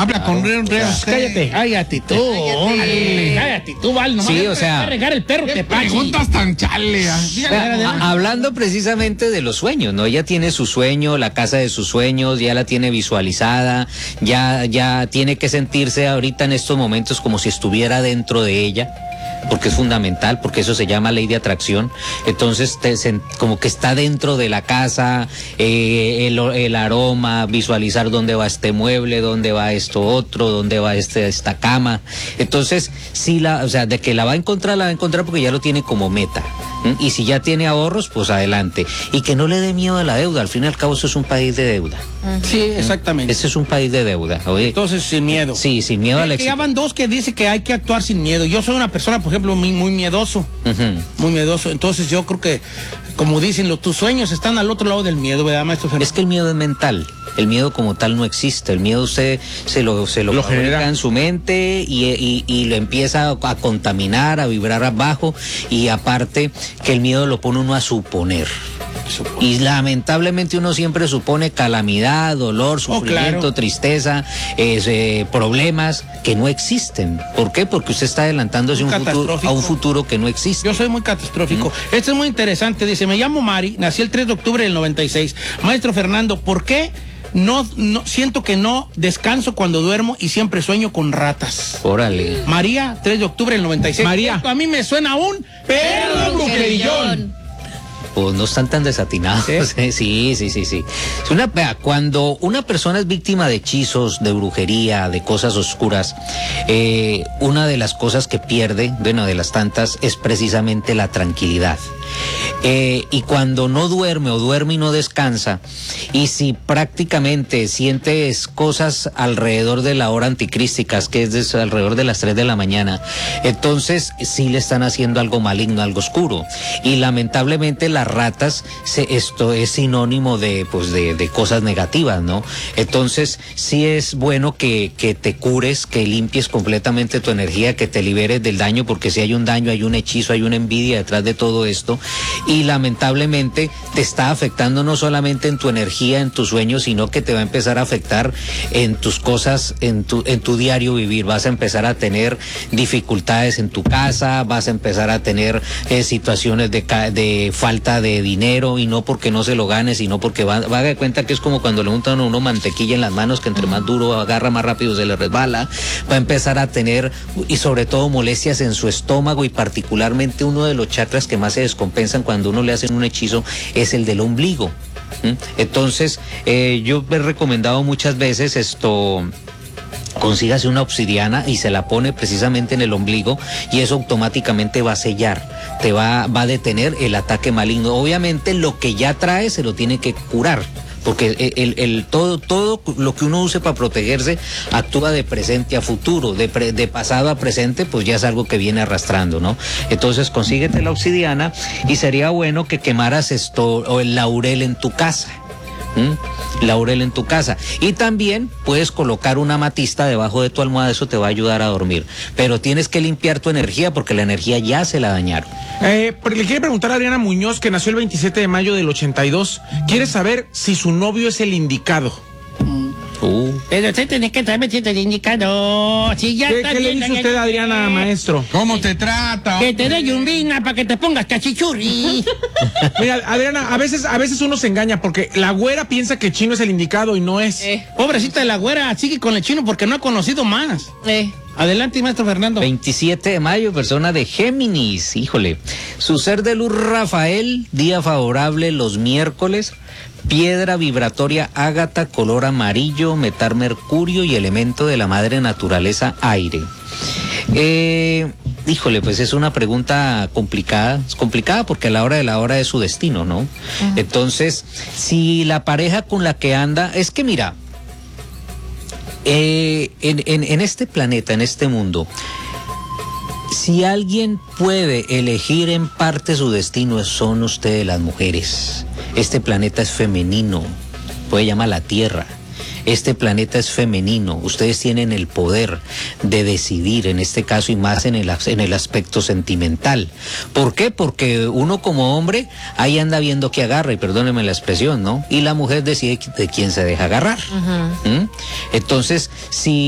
Habla con Cállate. Cállate tú, Val. No sí, o sea. Va a regar el perro, te preguntas tan chale. Hablando precisamente de los sueños, ¿no? Ella tiene su sueño, la casa de sus sueños, ya la tiene visualizada, ya tiene que sentirse ahorita en estos momentos como si estuviera dentro de ella, porque es fundamental, porque eso se llama ley de atracción. Entonces como que está dentro de la casa, el aroma, visualizar dónde va este mueble, dónde va esto otro, dónde va esta cama. Entonces sí, o sea, de que la va a encontrar porque ya lo tiene como meta. Y si ya tiene ahorros, pues adelante. Y que no le dé miedo a la deuda. Al fin y al cabo, eso es un país de deuda. Sí, exactamente. Este es un país de deuda. Oye. Entonces, sin miedo. Sí, sin miedo al éxito. Ya van dos que dice que hay que actuar sin miedo. Yo soy una persona, por ejemplo, muy miedoso. Muy miedoso. Entonces, yo creo que, como dicen, tus sueños están al otro lado del miedo, ¿verdad, maestro Fernando? Es que el miedo es mental. El miedo como tal no existe. El miedo usted se lo genera en su mente y lo empieza a contaminar, a vibrar abajo, y aparte que el miedo lo pone uno a suponer. Y lamentablemente uno siempre supone calamidad, dolor, sufrimiento, tristeza, problemas que no existen. ¿Por qué? Porque usted está adelantándose a un futuro que no existe. Yo soy muy catastrófico. Esto es muy interesante. Dice, me llamo Mari, nací el 3 de octubre del 96. Maestro Fernando, ¿por qué no siento que no descanso cuando duermo y siempre sueño con ratas? Órale. María, 3 de octubre del 96. María. Esto a mí me suena un perro brujerillón. Pues no están tan desatinados. Sí. Cuando una persona es víctima de hechizos, de brujería, de cosas oscuras, una de las cosas que pierde, bueno, de las tantas, es precisamente la tranquilidad. Y cuando no duerme o duerme y no descansa, y si prácticamente sientes cosas alrededor de la hora anticrística, que es alrededor de las 3 de la mañana, entonces sí le están haciendo algo maligno, algo oscuro. Y lamentablemente las ratas, esto es sinónimo de cosas negativas, ¿no? Entonces sí es bueno que te cures, que limpies completamente tu energía, que te liberes del daño, porque si hay un daño, hay un hechizo, hay una envidia detrás de todo esto. Y lamentablemente te está afectando no solamente en tu energía, en tus sueños, sino que te va a empezar a afectar en tus cosas, en tu diario vivir. Vas a empezar a tener dificultades en tu casa, vas a empezar a tener situaciones de falta de dinero, y no porque no se lo gane, sino porque va a dar cuenta que es como cuando le untan a uno mantequilla en las manos, que entre más duro agarra, más rápido se le resbala. Va a empezar a tener, y sobre todo, molestias en su estómago, y particularmente uno de los chakras que más se descompensan cuando uno le hacen un hechizo es el del ombligo. Entonces, yo he recomendado muchas veces consígase una obsidiana y se la pone precisamente en el ombligo, y eso automáticamente va a sellar, te va a detener el ataque maligno. Obviamente lo que ya trae se lo tiene que curar, porque todo lo que uno use para protegerse actúa de presente a futuro, de pasado a presente, pues ya es algo que viene arrastrando, ¿no? Entonces consíguete la obsidiana, y sería bueno que quemaras o el laurel en tu casa. Laurel en tu casa, y también puedes colocar una amatista debajo de tu almohada. Eso te va a ayudar a dormir, pero tienes que limpiar tu energía, porque la energía ya se la dañaron. Le quiere preguntar a Adriana Muñoz, que nació el 27 de mayo del 82, quiere saber si su novio es el indicado. Pero usted tiene que traerme el indicado. Si ya ¿Qué le dice usted, Adriana, maestro? ¿Cómo te trata? Que te dé yumbina para que te pongas cachichurri. Mira, Adriana, a veces uno se engaña, porque la güera piensa que el chino es el indicado y no es. Pobrecita de la güera, sigue con el chino porque no ha conocido más. Adelante, maestro Fernando. 27 de mayo, persona de Géminis. Híjole. Su ser de luz, Rafael. Día favorable los miércoles. Piedra vibratoria ágata, color amarillo, metal mercurio, y elemento de la madre naturaleza, aire. Híjole, pues es una pregunta complicada. Es complicada porque a la hora de la hora es su destino, ¿no? Entonces, si la pareja con la que anda, es que mira, en este planeta, en este mundo, si alguien puede elegir en parte su destino, son ustedes, las mujeres. Este planeta es femenino, puede llamar la Tierra. Este planeta es femenino. Ustedes tienen el poder de decidir, en este caso, y más en el aspecto sentimental. ¿Por qué? Porque uno como hombre ahí anda viendo que agarra, y perdónenme la expresión, ¿no? Y la mujer decide de quién se deja agarrar. Entonces, si